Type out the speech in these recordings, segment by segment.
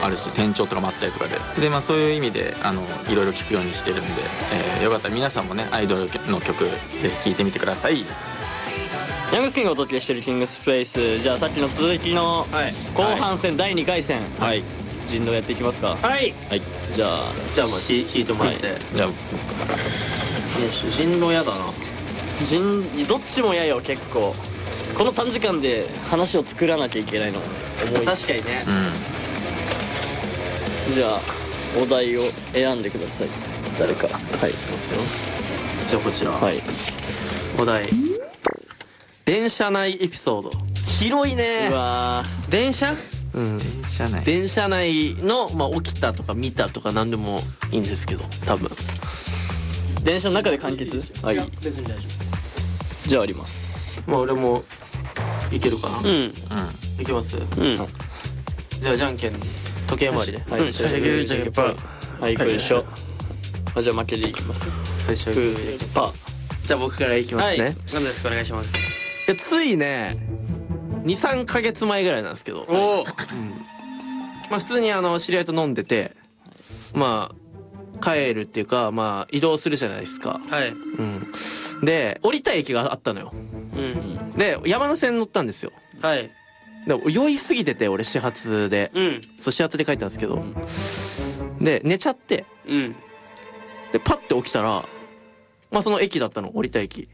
あるし店長とかもあったりとかでまあそういう意味でいろいろ聴くようにしてるんで、よかったら皆さんもねアイドルの曲ぜひ聴いてみてください。 ヤングスキンがお届けしてるキングスプレイス、じゃあさっきの続きの後半戦第2回戦、 はい人狼やっていきますか。 はい、 はい、 じゃあまあ引いてもらって、 じゃあ人狼やだな。 どっちも嫌よ。結構この短時間で話を作らなきゃいけないの重い。 確かにね。 じゃあお題を選んでください。誰か。はい、いきますよ。 じゃあこちら、 はい、 お題電車内エピソード。広いね。 うわ電車？ 電車内の、まあ、起きたとか見たとか何でもいいんですけど、多分電車の中で完結。はい、 別に大丈じゃああります。 夫。まあ俺もいけるかな。いけます。じゃあじゃんけん時計回りで。 はい、 じゃんけんじゃんけんパー。 はい、これでしょ。じゃあ負けでいきます。 最初グーパー。 じゃあ僕からいきますね。 何ですか？お願いします。 ついね 2,3 ヶ月前ぐらいなんですけど、まあ普通に知り合いと飲んでて、まあ帰るっていうか、まあ移動するじゃないですか。 はい。 で降りたい駅があったのよ。で山手線乗ったんですよ。 はい。 で酔いすぎてて俺始発で、そう始発で帰ったんですけど、で寝ちゃって、でパッて起きたら、まあその駅だったの、降りた駅。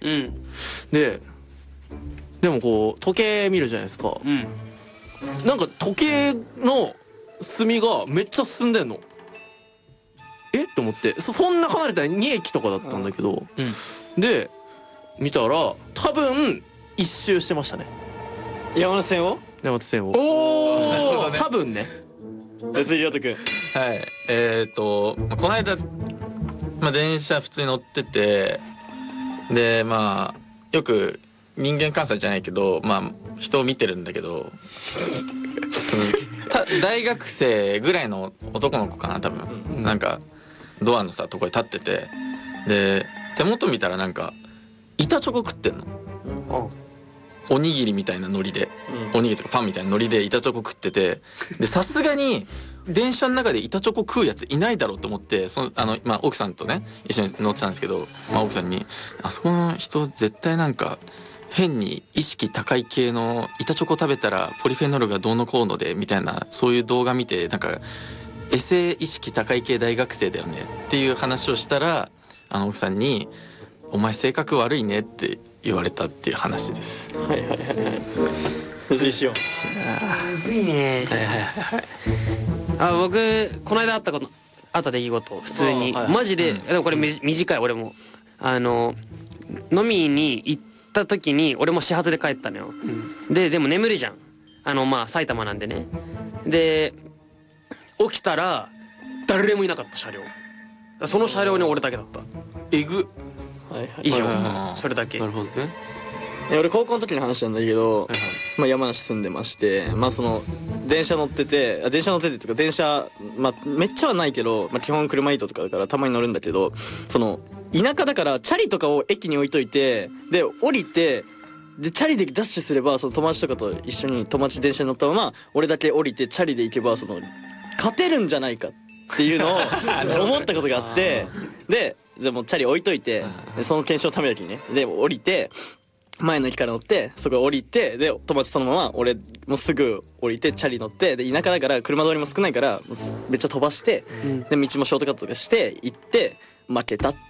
でもこう時計見るじゃないですか。なんか時計の隅がめっちゃ進んでんの。えって思って、そんな離れた2駅とかだったんだけど、で見たら多分一周してましたね、 山手線を。 山手線を。多分ね。 別にりょうとくん。 はい、この間、まあ、電車普通に乗ってて、でまあよく人間観察じゃないけど、まあ人を見てるんだけど大学生ぐらいの男の子かな多分、なんかドアのさとこに立ってて、で手元見たらなんか板チョコ食ってんの。おにぎりみたいなノリで、おにぎりとかパンみたいなノリで板チョコ食ってて、でさすがに電車の中で板チョコ食うやついないだろうと思って、まあ奥さんとね一緒に乗ってたんですけど、まあ奥さんにあそこの人絶対なんか変に意識高い系の板チョコ食べたらポリフェノールがどうのこうのでみたいな、そういう動画見てなんかエセ意識高い系大学生だよねっていう話をしたら、奥さんにお前性格悪いねって言われたっていう話です。 はいはいはいはい。むずいしよう。 むずいね。僕この間あった出来事普通にマジで、でもこれ短い。俺も飲みに行った時に俺も始発で帰ったのよ。でも眠るじゃん。まあ埼玉なんでね。で起きたら誰もいなかった車両。その車両に俺だけだった。 えぐ。 以上、それだけ。 なるほどね。 俺高校の時の話なんだけど、まあ山梨住んでまして、まあその電車乗っててっていうか電車、まあめっちゃはないけど、まあ基本車移動とかだからたまに乗るんだけど、その田舎だからチャリとかを駅に置いといて、で降りて、でチャリでダッシュすればその友達とかと一緒に電車に乗ったまま俺だけ降りてチャリで行けば勝てるんじゃないかっていうのを思ったことがあって、でもチャリ置いといて、その検証のためだけにね、で降りて前の駅から乗ってそこ降りて、で友達そのまま俺もすぐ降りてチャリ乗って、で田舎だから車通りも少ないからめっちゃ飛ばして、で道もショートカットとかして行って負けた。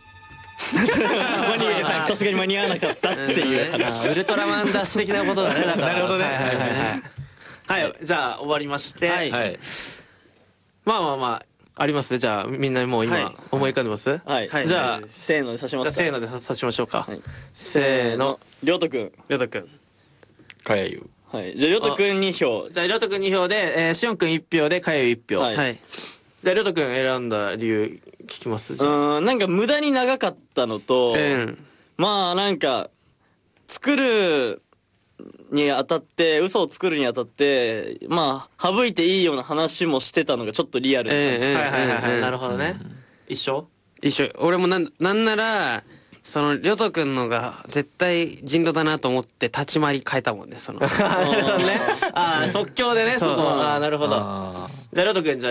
さすがに間に合わなかったっていう話。 ウルトラマンダッシュ的なことだね。 なるほどね。 はい、じゃあ終わりまして、 はい、 まあありますね。じゃあみんなもう今思い浮かんでます？ はい。 じゃあせーので刺しますか。 せーので刺しましょうか。 せーの。りょうとくん。 かやゆ。 はい。じゃありょうとくん2票。 じゃありょうとくん2票で、しおんくん1票でかゆ1票。 はい。 じゃありょうとくん選んだ理由聞きます？ なんか無駄に長かったのと、まあなんか作るにあたって嘘を作るにあたってまあ省いていいような話もしてたのがちょっとリアルな感じ。 はい、なるほどね。一緒。俺もなんならそのりょうとくんのが絶対人狼だなと思って立ち回り変えたもんね。そのなるほどね。即興でね。そこ。なるほど。じゃありょうとくんじゃあ